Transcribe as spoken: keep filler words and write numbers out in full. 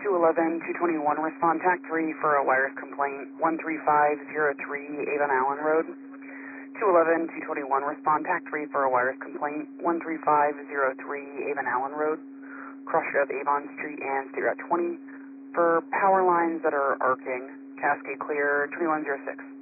two eleven, two twenty-one, respond tac three for a wires complaint, one three five zero three Avon Allen Road. two eleven, two twenty-one, respond tac three for a wires complaint, one three five zero three Avon Allen Road, cross street of Avon Street and State Route twenty, for power lines that are arcing, Cascade Clear, twenty-one oh six.